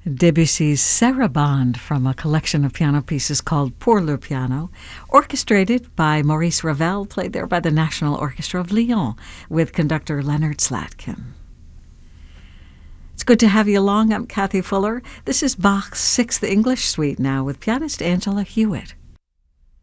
Debussy's Sarabande from a collection of piano pieces called Pour le Piano, orchestrated by Maurice Ravel, played there by the National Orchestra of Lyon with conductor Leonard Slatkin. It's good to have you along. I'm Kathy Fuller. This is Bach's Sixth English Suite now with pianist Angela Hewitt.